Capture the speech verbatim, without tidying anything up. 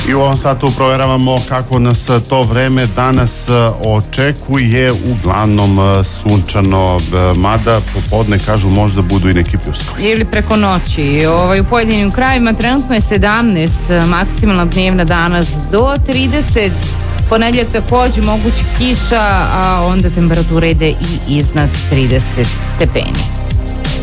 I u ovom satu proveravamo kako nas to vreme danas očekuje, uglavnom sunčano, mada popodne kažu možda budu i neki pljuskovi. Ili preko noći. Ovaj, u pojedinim krajevima trenutno je sedamnaest, maksimalna dnevna danas do trideset, ponedjeljak također moguće kiša, a onda temperatura ide i iznad trideset stepeni.